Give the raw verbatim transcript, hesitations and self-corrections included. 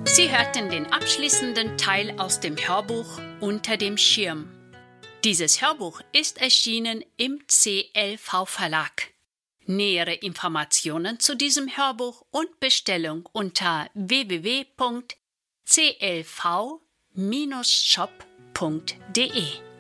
Sie hörten den abschließenden Teil aus dem Hörbuch Unter dem Schirm. Dieses Hörbuch ist erschienen im C L V-Verlag. Nähere Informationen zu diesem Hörbuch und Bestellung unter w w w punkt c l v Bindestrich shop punkt d e.